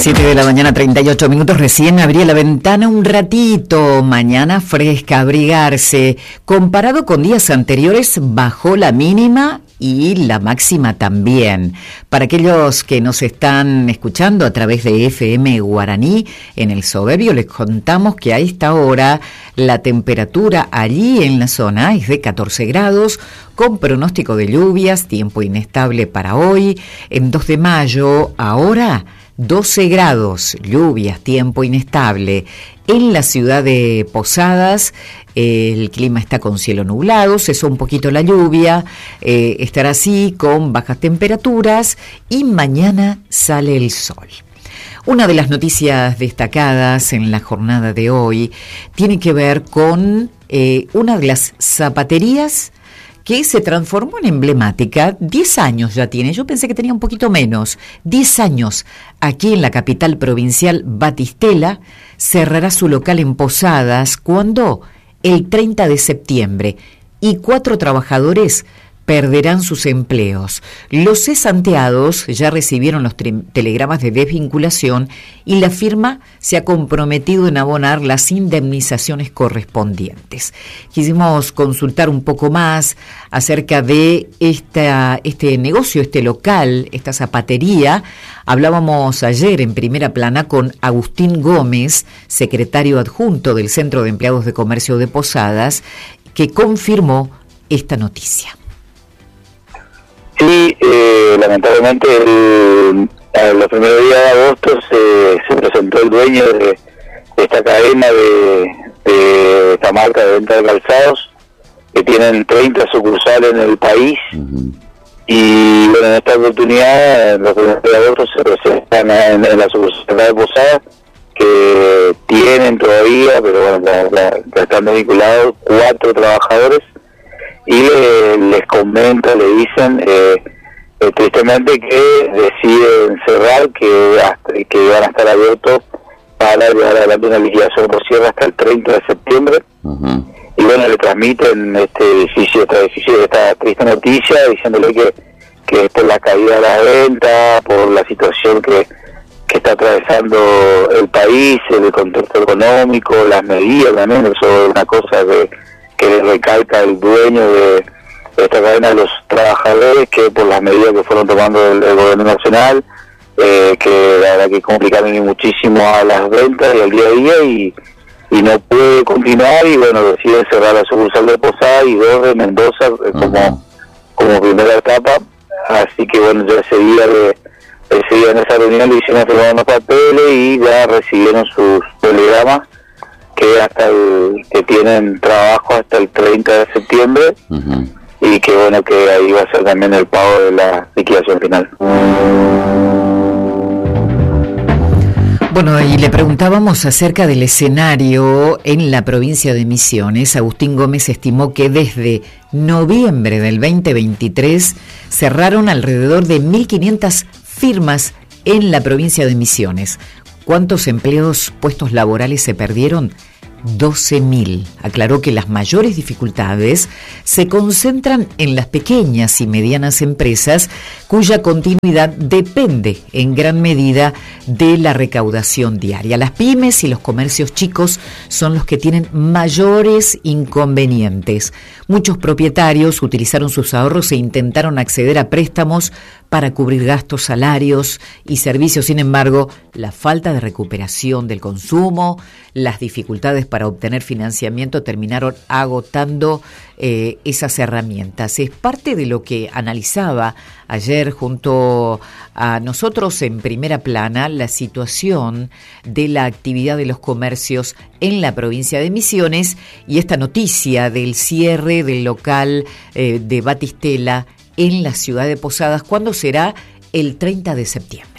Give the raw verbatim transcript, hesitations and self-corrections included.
siete de la mañana, treinta y ocho minutos. Recién abrí la ventana un ratito. Mañana fresca, abrigarse. Comparado con días anteriores, bajó la mínima y la máxima también. Para aquellos que nos están escuchando a través de F M Guaraní, en el Soberbio, les contamos que a esta hora la temperatura allí en la zona es de catorce grados, con pronóstico de lluvias, tiempo inestable para hoy. En dos de mayo, ahora doce grados, lluvias, tiempo inestable. En la ciudad de Posadas, eh, el clima está con cielo nublado, cesó un poquito la lluvia, eh, estará así con bajas temperaturas y mañana sale el sol. Una de las noticias destacadas en la jornada de hoy tiene que ver con eh, una de las zapaterías que se transformó en emblemática. Diez años ya tiene, yo pensé que tenía un poquito menos. Diez años aquí en la capital provincial. Batistela cerrará su local en Posadas. ¿Cuándo? El treinta de septiembre. Y cuatro trabajadores perderán sus empleos. Los cesanteados ya recibieron los tre- telegramas de desvinculación y la firma se ha comprometido en abonar las indemnizaciones correspondientes. Quisimos consultar un poco más acerca de esta, este negocio, este local, esta zapatería. Hablábamos ayer en Primera Plana con Agustín Gómez, secretario adjunto del Centro de Empleados de Comercio de Posadas, que confirmó esta noticia. Sí, eh, lamentablemente el, en los primeros días de agosto se, se presentó el dueño de, de esta cadena de, de esta marca de venta de calzados, que tienen treinta sucursales en el país. Uh-huh. Y bueno, en esta oportunidad, en los primeros días de agosto se presentan en, en la sucursal de Posadas, que tienen todavía, pero bueno, la, la, la están vinculados cuatro trabajadores. Y le, les comenta, le dicen eh, eh, tristemente que deciden cerrar, que hasta, que van a estar abiertos para llevar adelante una liquidación por cierre hasta el treinta de septiembre. Uh-huh. Y bueno, le transmiten este edificio, este edificio, esta triste noticia, diciéndole que, que es por la caída de las ventas, por la situación que, que está atravesando el país, el contexto económico, las medidas también. Eso es una cosa que que le recalca el dueño de esta cadena de los trabajadores, que por las medidas que fueron tomando el, el gobierno nacional, eh, que la verdad que complicaron muchísimo a las ventas y al día a día, y, y no puede continuar, y bueno, deciden cerrar la sucursal de Posadas y dos de Mendoza eh, como, uh-huh. como primera etapa. Así que bueno, ya ese día, de, ese día en esa reunión le hicieron firmar unos papeles y ya recibieron sus telegramas, que hasta el, que tienen trabajo hasta el treinta de septiembre. Uh-huh. Y que bueno, que ahí va a ser también el pago de la liquidación final. Bueno, y le preguntábamos acerca del escenario en la provincia de Misiones. Agustín Gómez estimó que desde noviembre del veinte veintitrés cerraron alrededor de mil quinientas firmas en la provincia de Misiones. ¿Cuántos empleos, puestos laborales se perdieron? doce mil. Aclaró que las mayores dificultades se concentran en las pequeñas y medianas empresas, cuya continuidad depende en gran medida de la recaudación diaria. Las pymes y los comercios chicos son los que tienen mayores inconvenientes. Muchos propietarios utilizaron sus ahorros e intentaron acceder a préstamos para cubrir gastos, salarios y servicios. Sin embargo, la falta de recuperación del consumo, las dificultades para obtener financiamiento terminaron agotando eh, esas herramientas. Es parte de lo que analizaba ayer junto a nosotros en Primera Plana la situación de la actividad de los comercios en la provincia de Misiones, y esta noticia del cierre del local eh, de Batistela en la ciudad de Posadas. ¿Cuándo será? El treinta de septiembre.